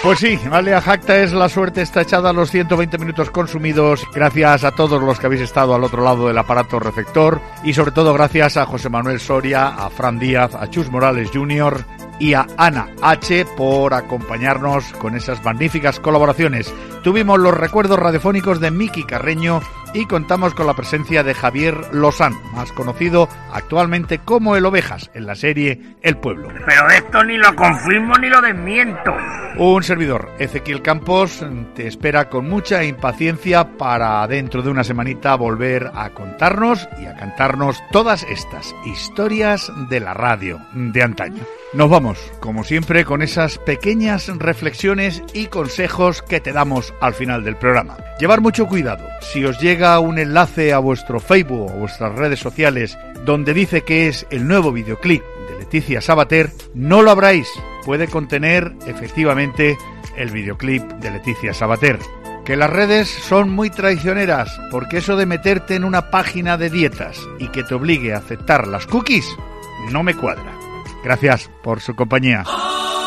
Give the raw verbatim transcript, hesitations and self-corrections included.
Pues sí, Alea Jacta es la suerte, está echada a los ciento veinte minutos consumidos. Gracias a todos los que habéis estado al otro lado del aparato receptor y sobre todo gracias a José Manuel Soria, a Fran Díaz, a Chus Morales junior y a Ana H. por acompañarnos con esas magníficas colaboraciones. Tuvimos los recuerdos radiofónicos de Miki Carreño y contamos con la presencia de Javier Lozán, más conocido actualmente como El Ovejas, en la serie El Pueblo. Pero esto ni lo confirmo ni lo desmiento. Un servidor, Ezequiel Campos, te espera con mucha impaciencia para dentro de una semanita volver a contarnos y a cantarnos todas estas historias de la radio de antaño. Nos vamos, como siempre, con esas pequeñas reflexiones y consejos que te damos al final del programa. Llevar mucho cuidado. Si os llega un enlace a vuestro Facebook o a vuestras redes sociales donde dice que es el nuevo videoclip de Leticia Sabater, no lo abráis. Puede contener, efectivamente, el videoclip de Leticia Sabater. Que las redes son muy traicioneras, porque eso de meterte en una página de dietas y que te obligue a aceptar las cookies, no me cuadra. Gracias por su compañía.